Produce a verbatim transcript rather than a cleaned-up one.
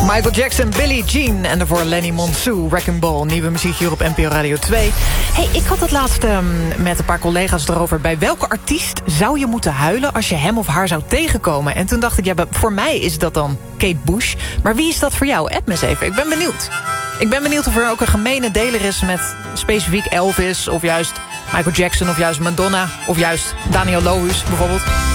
Michael Jackson, Billie Jean en daarvoor Lenny Monsoon, Wrecking Ball. Nieuwe muziek hier op N P O Radio twee. Hey, ik had het laatst um, met een paar collega's erover. Bij welke artiest zou je moeten huilen als je hem of haar zou tegenkomen? En toen dacht ik, ja, voor mij is dat dan Kate Bush. Maar wie is dat voor jou? App me eens even, ik ben benieuwd. Ik ben benieuwd of er ook een gemene deler is met specifiek Elvis, of juist Michael Jackson, of juist Madonna, of juist Daniel Lohuus bijvoorbeeld.